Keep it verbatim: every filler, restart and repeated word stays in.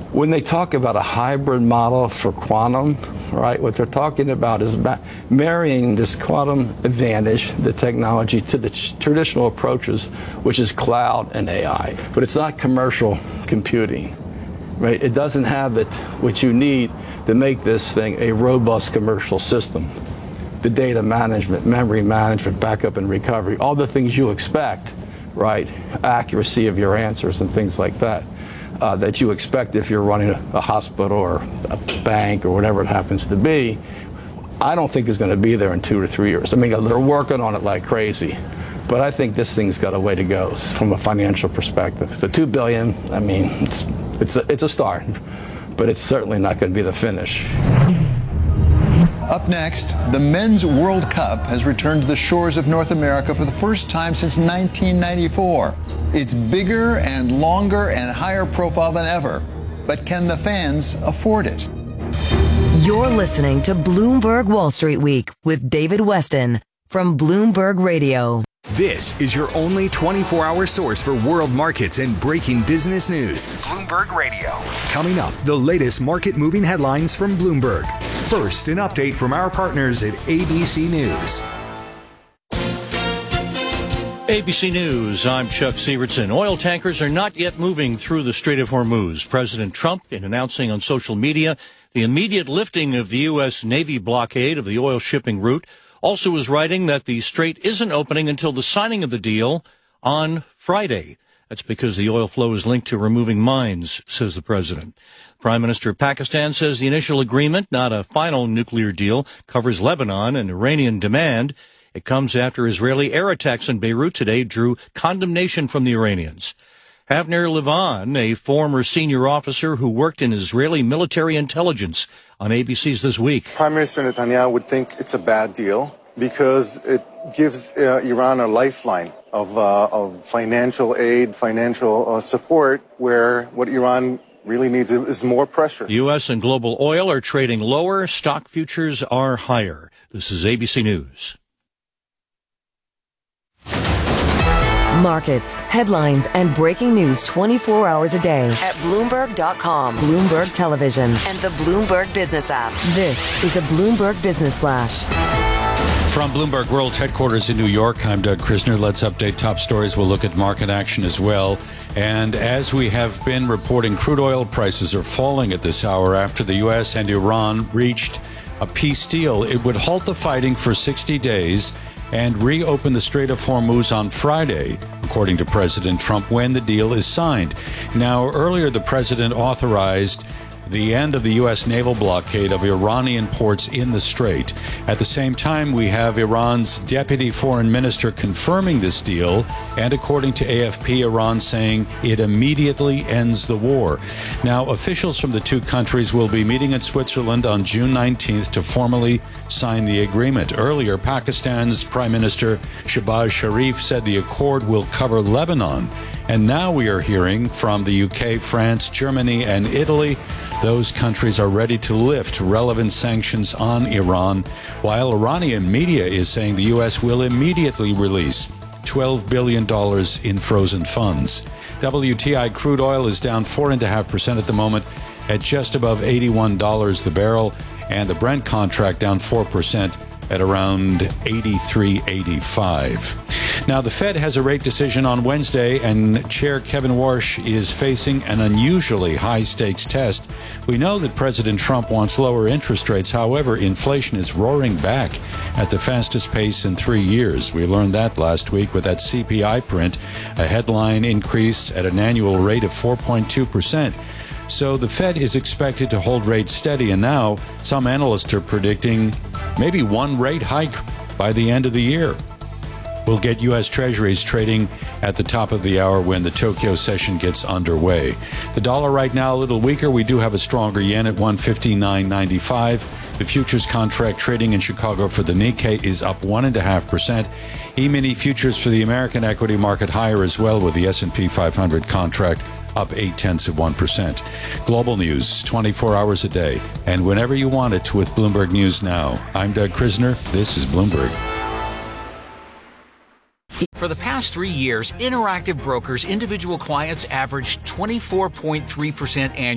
When they talk about a hybrid model for quantum, right, what they're talking about is ma- marrying this quantum advantage, the technology, to the ch- traditional approaches, which is cloud and A I. But it's not commercial computing, right? It doesn't have the, what you need to make this thing a robust commercial system. The data management, memory management, backup and recovery, all the things you expect, right? Accuracy of your answers and things like that. Uh, that you expect if you're running a, a hospital or a bank or whatever it happens to be, I don't think is going to be there in two or three years. I mean, they're working on it like crazy, but I think this thing's got a way to go from a financial perspective. So two billion dollars, I mean, it's it's a, it's a start, but it's certainly not going to be the finish. Up next, the Men's World Cup has returned to the shores of North America for the first time since nineteen ninety-four. It's bigger and longer and higher profile than ever. But can the fans afford it? You're listening to Bloomberg Wall Street Week with David Weston from Bloomberg Radio. This is your only twenty-four hour source for world markets and breaking business news. Bloomberg Radio. Coming up, the latest market moving headlines from Bloomberg. First, an update from our partners at A B C News. A B C News, I'm Chuck Sievertson. Oil tankers are not yet moving through the Strait of Hormuz. President Trump, in announcing on social media the immediate lifting of the U S. Navy blockade of the oil shipping route, also is writing that the strait isn't opening until the signing of the deal on Friday. That's because the oil flow is linked to removing mines, says the president. Prime Minister of Pakistan says the initial agreement, not a final nuclear deal, covers Lebanon and Iranian demand. It comes after Israeli air attacks in Beirut today drew condemnation from the Iranians. Avner Levan, a former senior officer who worked in Israeli military intelligence, on A B C's This Week. Prime Minister Netanyahu would think it's a bad deal because it gives uh, Iran a lifeline of, uh, of financial aid, financial uh, support, where what Iran really needs is more pressure. U S and global oil are trading lower. Stock futures are higher. This is A B C News. Markets, headlines, and breaking news twenty-four hours a day at Bloomberg dot com, Bloomberg Television, and the Bloomberg Business app. This is a Bloomberg Business Flash. From Bloomberg World Headquarters in New York, I'm Doug Krisner. Let's update top stories. We'll look at market action as well. And as we have been reporting, crude oil prices are falling at this hour after the U S and Iran reached a peace deal. It would halt the fighting for sixty days and reopen the Strait of Hormuz on Friday, according to President Trump, when the deal is signed. Now, earlier the president authorized the end of the U S naval blockade of Iranian ports in the strait. At the same time, we have Iran's deputy foreign minister confirming this deal, and according to A F P, Iran saying it immediately ends the war. Now, officials from the two countries will be meeting in Switzerland on June nineteenth to formally sign the agreement. Earlier, Pakistan's Prime Minister Shehbaz Sharif said the accord will cover Lebanon. And now we are hearing from the U K, France, Germany, and Italy. Those countries are ready to lift relevant sanctions on Iran, while Iranian media is saying the U S will immediately release twelve billion dollars in frozen funds. W T I crude oil is down four point five percent at the moment at just above eighty-one dollars the barrel, and the Brent contract down four percent at around eighty-three eighty-five. Now, the Fed has a rate decision on Wednesday, and Chair Kevin Warsh is facing an unusually high-stakes test. We know that President Trump wants lower interest rates. However, inflation is roaring back at the fastest pace in three years. We learned that last week with that C P I print, a headline increase at an annual rate of four point two percent. So the Fed is expected to hold rates steady, and now some analysts are predicting maybe one rate hike by the end of the year. We'll get U S Treasuries trading at the top of the hour when the Tokyo session gets underway. The dollar right now a little weaker. We do have a stronger yen at one fifty-nine ninety-five. The futures contract trading in Chicago for the Nikkei is up one point five percent. E-mini futures for the American equity market higher as well, with the S and P five hundred contract up eight tenths of one percent. Global news twenty-four hours a day, and whenever you want it with Bloomberg News Now. I'm Doug Krisner. This is Bloomberg. For the past three years, Interactive Brokers individual clients averaged twenty-four point three percent annually.